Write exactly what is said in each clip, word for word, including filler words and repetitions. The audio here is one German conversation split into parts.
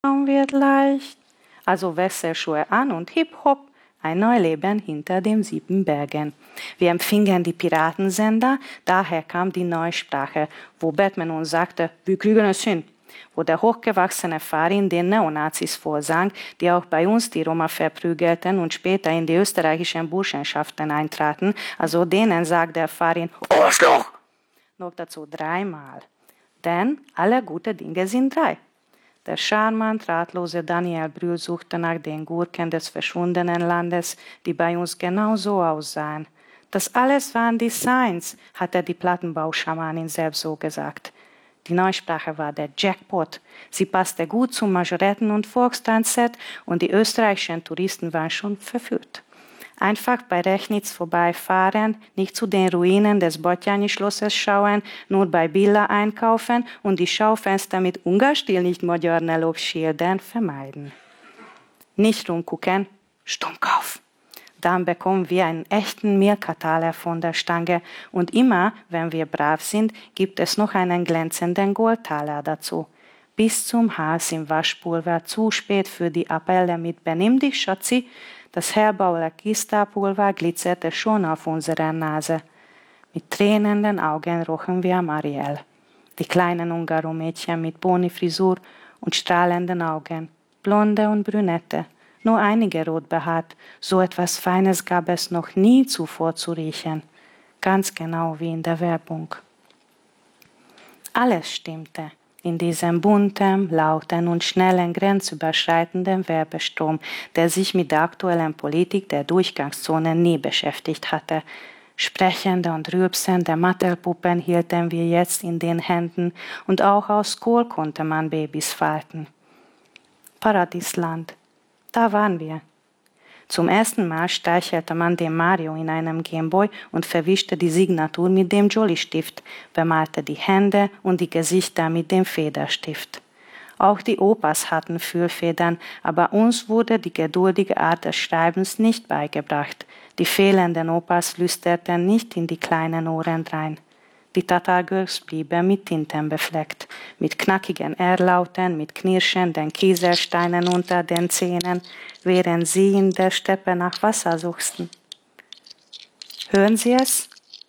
wird leicht. Also Wechselschuhe an und hip-hop, ein Neuleben hinter den sieben Bergen. Wir empfingen die Piratensender, daher kam die Neusprache, wo Batman uns sagte, wir kriegen es hin. Wo der hochgewachsene Farin den Neonazis vorsang, die auch bei uns die Roma verprügelten und später in die österreichischen Burschenschaften eintraten, also denen sagt der Farin, Arschloch! Noch dazu dreimal. Denn alle gute Dinge sind drei. Der charmant ratlose Daniel Brühl suchte nach den Gurken des verschwundenen Landes, die bei uns genau so aussahen. Das alles waren die Signs, hatte die Plattenbauschamanin selbst so gesagt. Die Neusprache war der Jackpot. Sie passte gut zum Majoretten- und Volkstanzset und die österreichischen Touristen waren schon verführt. Einfach bei Rechnitz vorbeifahren, nicht zu den Ruinen des Batthyány-Schlosses schauen, nur bei Billa einkaufen und die Schaufenster mit Ungarstil nicht magyar Nelop-Schildern vermeiden. Nicht rumgucken, Stummkauf. Dann bekommen wir einen echten Milka-Taler von der Stange und immer, wenn wir brav sind, gibt es noch einen glänzenden Goldtaler dazu. Bis zum Hals im Waschpulver, zu spät für die Appelle mit Benimm dich, Schatzi. Das herbauliche Kista-Pulver glitzerte schon auf unserer Nase. Mit tränenden Augen rochen wir Marielle. Die kleinen Ungaro-Mädchen mit Boni-Frisur und strahlenden Augen, blonde und brünette, nur einige rot behaart. So etwas Feines gab es noch nie zuvor zu riechen. Ganz genau wie in der Werbung. Alles stimmte. In diesem bunten, lauten und schnellen, grenzüberschreitenden Werbestrom, der sich mit der aktuellen Politik der Durchgangszonen nie beschäftigt hatte. Sprechende und rülpsende Mattelpuppen hielten wir jetzt in den Händen und auch aus Kohl konnte man Babys falten. Paradiesland, da waren wir. Zum ersten Mal streichelte man den Mario in einem Gameboy und verwischte die Signatur mit dem Jolly-Stift, bemalte die Hände und die Gesichter mit dem Federstift. Auch die Opas hatten Füllfedern, aber uns wurde die geduldige Art des Schreibens nicht beigebracht. Die fehlenden Opas flüsterten nicht in die kleinen Ohren drein. Die Tatargirls blieben mit Tinten befleckt, mit knackigen R-Lauten, mit knirschenden Kieselsteinen unter den Zähnen, während sie in der Steppe nach Wasser suchten. Hören Sie es?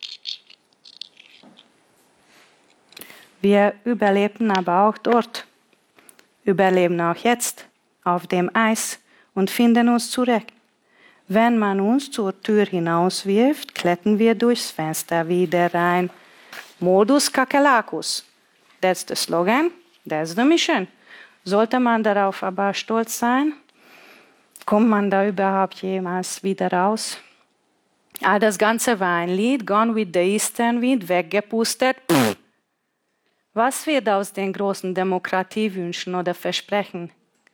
Wir überlebten aber auch dort, überleben auch jetzt auf dem Eis und finden uns zurecht. Wenn man uns zur Tür hinauswirft, klettern wir durchs Fenster wieder rein. Modus Kakerlakus. That's the slogan, that's the mission. Sollte man darauf aber stolz sein? Kommt man da überhaupt jemals wieder raus? Ah, das Ganze war ein Lied, Gone with the Eastern Wind, weggepustet. Pff. Was wird aus den großen Demokratiewünschen oder Versprechen?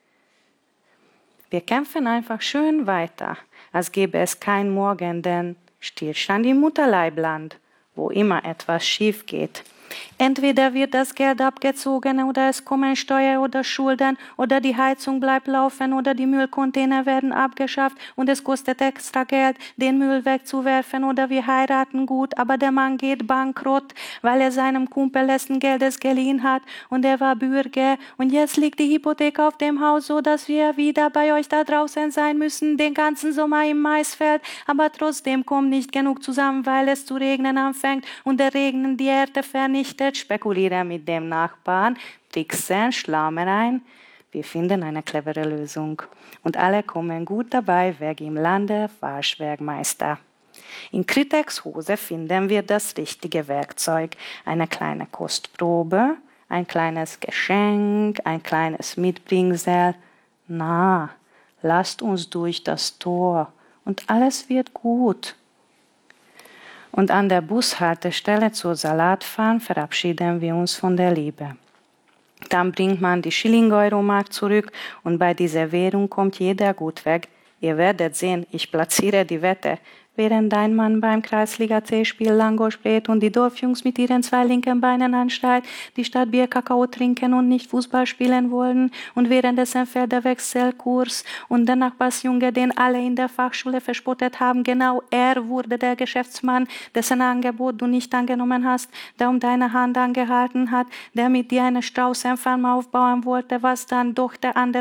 Wir kämpfen einfach schön weiter, als gäbe es kein Morgen, denn Stillstand im Mutterleibland, wo immer etwas schief geht. Entweder wird das Geld abgezogen oder es kommen Steuer oder Schulden oder die Heizung bleibt laufen oder die Müllcontainer werden abgeschafft und es kostet extra Geld, den Müll wegzuwerfen oder wir heiraten gut, aber der Mann geht bankrott, weil er seinem Kumpel dessen Geldes geliehen hat und er war Bürger und jetzt liegt die Hypothek auf dem Haus, so dass wir wieder bei euch da draußen sein müssen, den ganzen Sommer im Maisfeld, aber trotzdem kommt nicht genug zusammen, weil es zu regnen anfängt und der Regen die Erde vernichtet. Spekulieren mit dem Nachbarn, tricksen, Schlammereien. Wir finden eine clevere Lösung. Und alle kommen gut dabei weg im Lande Waschwerkmeister. In Kritex Hose finden wir das richtige Werkzeug. Eine kleine Kostprobe, ein kleines Geschenk, ein kleines Mitbringsel. Na, lasst uns durch das Tor und alles wird gut. Und an der Bushaltestelle zur Salatfarm verabschieden wir uns von der Liebe. Dann bringt man die Schilling-Euro-Mark zurück und bei dieser Währung kommt jeder gut weg. Ihr werdet sehen, ich platziere die Wette. während dein Mann beim Kreisliga-C-Spiel Langosch brät und die Dorfjungs mit ihren zwei linken Beinen anschreit, die statt Bier Kakao trinken und nicht Fußball spielen wollen, und währenddessen fällt der Wechselkurs und der Nachbarsjunge, den alle in der Fachschule verspottet haben, genau er wurde der Geschäftsmann, dessen Angebot du nicht angenommen hast, der um deine Hand angehalten hat, der mit dir eine Straußenfarm aufbauen wollte, was dann doch der andere